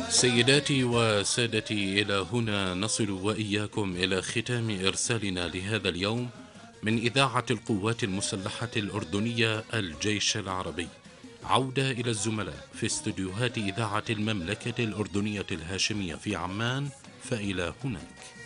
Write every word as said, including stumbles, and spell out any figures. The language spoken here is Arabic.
سيداتي وسادتي، إلى هنا نصل وإياكم إلى ختام إرسالنا لهذا اليوم من إذاعة القوات المسلحة الأردنية الجيش العربي. عودة إلى الزملاء في استديوهات إذاعة المملكة الأردنية الهاشمية في عمان، فإلى هناك.